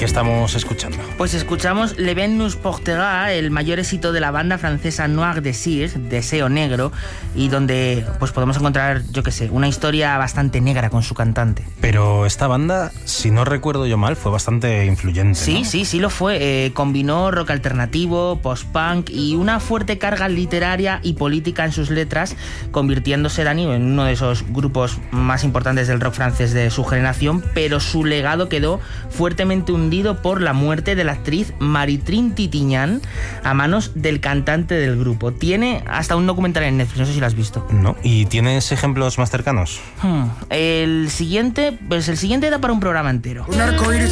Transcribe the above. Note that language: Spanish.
¿Qué estamos escuchando? Pues escuchamos Le Vent nous portera, el mayor éxito de la banda francesa Noir Désir, Deseo Negro, y donde pues podemos encontrar, yo qué sé, una historia bastante negra con su cantante. Pero esta banda, si no recuerdo yo mal, fue bastante influyente, Sí, ¿no? sí lo fue. Combinó rock alternativo, post-punk y una fuerte carga literaria y política en sus letras, convirtiéndose, Dani, en uno de esos grupos más importantes del rock francés de su generación, pero su legado quedó fuertemente hundido por la muerte de la actriz Marie-Trin Trintignant a manos del cantante del grupo. Tiene hasta un documental en Netflix, no sé si lo has visto. No. ¿Y tienes ejemplos más cercanos? El siguiente da para un programa entero. Un arcoíris